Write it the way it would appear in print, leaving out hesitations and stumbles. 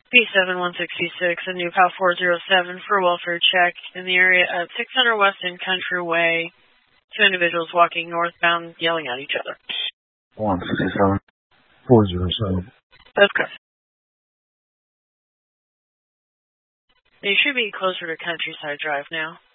B7166, a new PAL 407 for a welfare check in the area of 600 West End Country Way. Two individuals walking northbound yelling at each other. 167 407. That's correct. You should be closer to Countryside Drive now.